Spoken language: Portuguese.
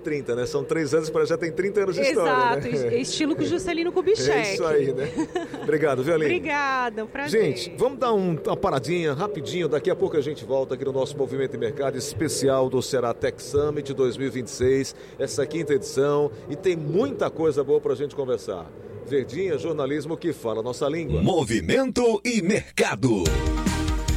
30, né? São 3 anos, para já tem 30 anos de história, né? Exato, estilo com Juscelino Kubitschek. É isso aí, né? Obrigado, viu, Aline? Obrigada, um prazer. Gente, vamos dar uma paradinha rapidinho, daqui a pouco a gente volta aqui no nosso Movimento e Mercado especial do Ceará Tech Summit 2026, essa 5ª edição, e tem muita coisa boa pra gente conversar. Verdinha, jornalismo que fala nossa língua. Movimento e Mercado.